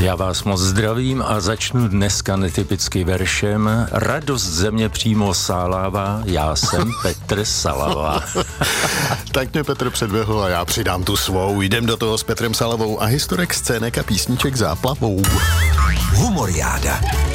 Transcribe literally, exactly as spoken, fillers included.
Já vás moc zdravím a začnu dneska netypicky veršem. Radost země přímo sálává, já jsem Petr Salava. Tak mě Petr předběhl a já přidám tu svou. Jdem do toho s Petrem Salavou a historek scének a písniček záplavou. Humoriáda.